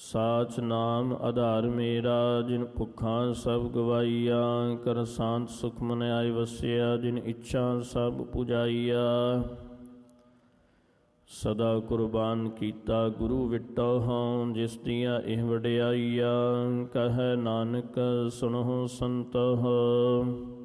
ਸਾਚ ਨਾਮ ਆਧਾਰ ਮੇਰਾ, ਜਿਨ ਭੁੱਖਾਂ ਸਭ ਗਵਾਈਆ। ਕਰ ਸ਼ਾਂਤ ਸੁਖ ਮਨ ਆਇ ਵਸਿਆ, ਜਿਨ ਇੱਛਾ ਸਭ ਪੁਜਾਈਆ। ਸਦਾ ਕੁਰਬਾਨ ਕੀਤਾ ਗੁਰੂ ਵਿਟੋ ਹਾਂ, ਜਿਸ ਦੀਆਂ ਇਹ ਵਡਿਆਈਆ। ਕਹੈ ਨਾਨਕ ਸੁਣਹੁ ਸੰਤੋ।